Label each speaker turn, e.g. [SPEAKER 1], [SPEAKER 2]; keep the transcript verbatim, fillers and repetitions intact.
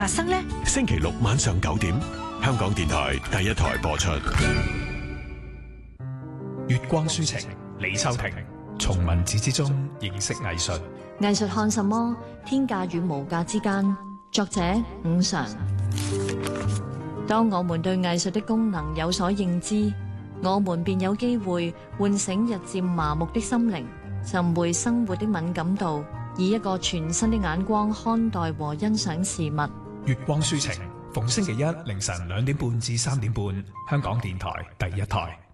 [SPEAKER 1] 發生呢？
[SPEAKER 2] 星期六晚上九點，香港電台第一台播出。
[SPEAKER 3] 月光書情，李秋婷，從文字之中認識藝術。
[SPEAKER 4] 藝術看什麼？天價與無價之間。作者伍常。當我們對藝術的功能有所認知，我們便有機會喚醒日漸麻木的心靈，尋回生活的敏感度，以一個全新的眼光看待和欣賞事物。
[SPEAKER 3] 月光書情，逢星期一凌晨兩點半至三點半，香港電台第一台。